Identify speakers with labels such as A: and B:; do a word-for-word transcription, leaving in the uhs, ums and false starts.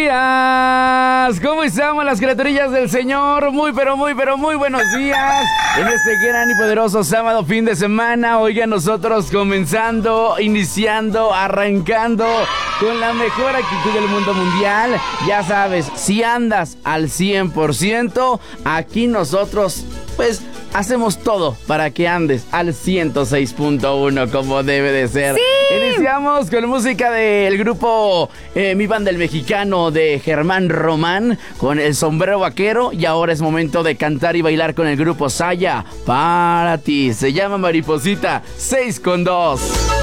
A: días. ¿Cómo estamos las criaturillas del Señor? Muy, pero muy, pero muy buenos días. En este gran y poderoso sábado, fin de semana. Oigan, nosotros comenzando, iniciando, arrancando con la mejor actitud del mundo mundial. Ya sabes, si andas al cien por ciento, aquí nosotros, pues, hacemos todo para que andes al ciento seis punto uno como debe de ser.
B: ¡Sí!
A: Iniciamos con música del grupo eh, Mi Banda el Mexicano de Germán Román con El Sombrero Vaquero. Y ahora es momento de cantar y bailar con el grupo Saya. Para ti, se llama Mariposita seis con dos.